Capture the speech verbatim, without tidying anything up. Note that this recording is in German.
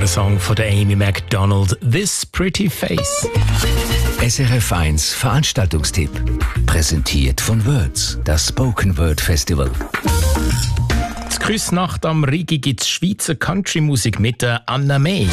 wunderbarer Song von der Amy Macdonald, «This Pretty Face». S R F eins Veranstaltungstipp. Präsentiert von Words, das Spoken Word Festival. Zur Küssnacht am Rigi gibt es Schweizer Country-Musik mit der Anna May.